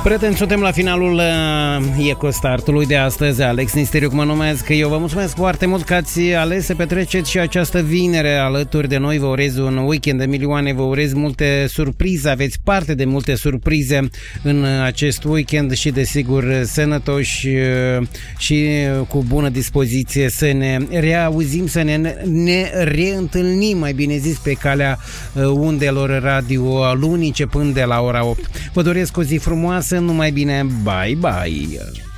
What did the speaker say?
Prieteni, suntem la finalul Ecostartului de astăzi. Alex Nisteriuc mă numesc. Eu vă mulțumesc foarte mult că ați ales să petreceți și această vinere alături de noi. Vă urez un weekend de milioane, vă urez multe surprize, aveți parte de multe surprize în acest weekend și desigur sănătoși și cu bună dispoziție să ne reauzim, să ne reîntâlnim, mai bine zis, pe calea undelor radio luni începând de la ora 8. Vă doresc o zi frumoasă, numai bine, bye bye!